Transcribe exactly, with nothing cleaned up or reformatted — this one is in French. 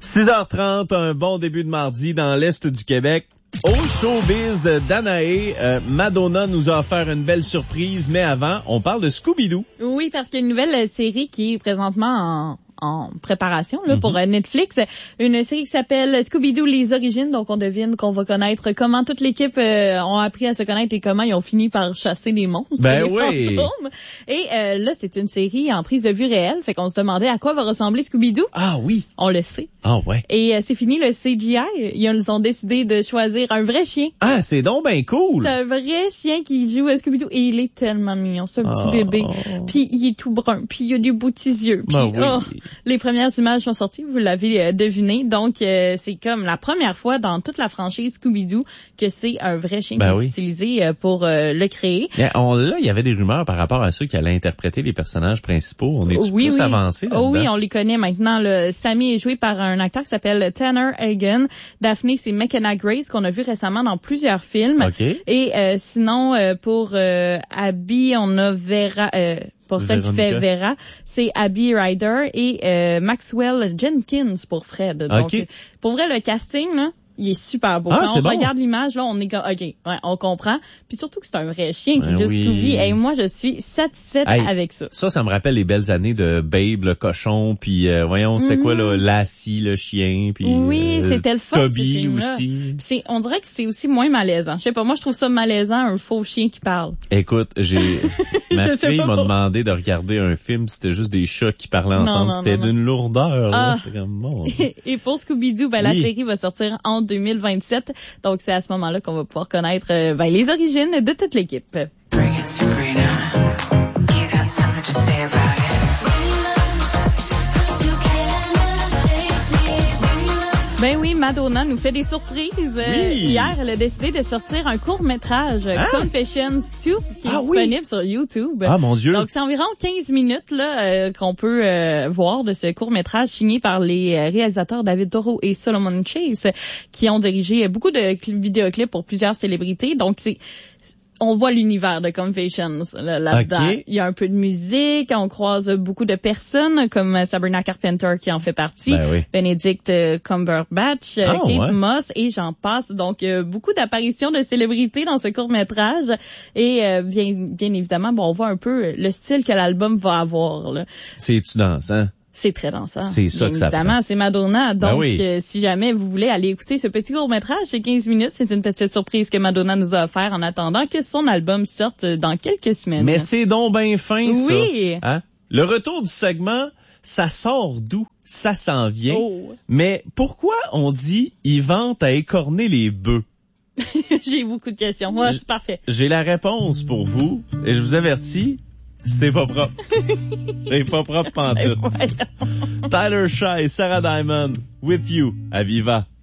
six heures trente, un bon début de mardi dans l'Est du Québec. Au showbiz d'Anaé, euh, Madonna nous a offert une belle surprise, mais avant, on parle de Scooby-Doo. Oui, parce qu'il y a une nouvelle série qui est présentement en... en préparation là, mm-hmm. pour euh, Netflix. Une série qui s'appelle Scooby-Doo, les origines. Donc, on devine qu'on va connaître comment toute l'équipe euh, ont appris à se connaître et comment ils ont fini par chasser des monstres, ben des oui. fantômes. Et euh, là, c'est une série en prise de vue réelle. Fait qu'on se demandait à quoi va ressembler Scooby-Doo. Ah oui. On le sait. Ah ouais. Et euh, c'est fini le C G I. Ils ont décidé de choisir un vrai chien. Ah, c'est donc ben cool. C'est un vrai chien qui joue à Scooby-Doo. Et il est tellement mignon, ce petit oh. bébé. Puis il est tout brun. Puis il a des beaux petits yeux. Puis ben oui. oh, les premières images sont sorties, vous l'avez euh, deviné. Donc, euh, c'est comme la première fois dans toute la franchise Scooby-Doo que c'est un vrai chien ben qui oui. est utilisé euh, pour euh, le créer. Yeah, on, là, il y avait des rumeurs par rapport à ceux qui allaient interpréter les personnages principaux. On est-tu oui, plus oui. avancé là-dedans? Oh oui, on les connaît maintenant. Là. Sammy est joué par un acteur qui s'appelle Tanner Hagen. Daphne, c'est McKenna Grace, qu'on a vu récemment dans plusieurs films. Okay. Et euh, sinon, euh, pour euh, Abby, on a Vera... Euh, pour celle qui fait Vera, c'est Abby Ryder et euh, Maxwell Jenkins pour Fred. Donc, okay. pour vrai, le casting, là, il est super beau. Ah, Quand on bon. regarde l'image, là, on est comme, OK, ouais, on comprend. Puis surtout que c'est un vrai chien qui ben juste oui. Scooby. Et moi, je suis satisfaite hey, avec ça. Ça, ça me rappelle les belles années de Babe, le cochon, puis euh, voyons, c'était mm-hmm. quoi, là, Lassie, le chien, puis oui, euh, c'était le fun, Toby aussi. C'est, on dirait que c'est aussi moins malaisant. Je sais pas, moi, je trouve ça malaisant, un faux chien qui parle. Écoute, j'ai ma fille m'a demandé de regarder un film, c'était juste des chats qui parlaient ensemble, non, non, c'était non, d'une lourdeur. Ah. Là, comme, bon, et pour Scooby-Doo, ben, oui. la série va sortir en deux mille vingt-sept. Donc, c'est à ce moment-là qu'on va pouvoir connaître euh, ben, les origines de toute l'équipe. Ben oui, Madonna nous fait des surprises. Oui. Hier, elle a décidé de sortir un court-métrage, hein? Confessions deux, qui est ah, disponible oui. sur YouTube. Ah, mon Dieu! Donc, c'est environ quinze minutes là euh, qu'on peut euh, voir de ce court-métrage signé par les réalisateurs David Toro et Solomon Chase, qui ont dirigé beaucoup de vidéoclips pour plusieurs célébrités. Donc, c'est... on voit l'univers de Confessions là, là-dedans. Okay. Il y a un peu de musique, on croise beaucoup de personnes comme Sabrina Carpenter qui en fait partie, ben oui. Benedict Cumberbatch, ah, Kate ouais. Moss et j'en passe. Donc euh, beaucoup d'apparitions de célébrités dans ce court-métrage et euh, bien bien évidemment, bon, on voit un peu le style que l'album va avoir là. C'est-tu dansant? C'est très dansant. C'est ça bien que ça évidemment, prend. c'est Madonna. Donc, ben oui. euh, si jamais vous voulez aller écouter ce petit court-métrage, c'est quinze minutes. C'est une petite surprise que Madonna nous a offert en attendant que son album sorte dans quelques semaines. Mais c'est donc bien fin, ça. Oui. Hein? Le retour du segment, ça sort d'où? Ça s'en vient. Oh. Mais pourquoi on dit « ils vantent à écorner les bœufs » ? J'ai beaucoup de questions. Moi, c'est parfait. J'ai la réponse pour vous et je vous avertis, c'est pas propre. C'est pas propre pantoute. Tyler Shy, Sarah Diamond, With You, à Viva.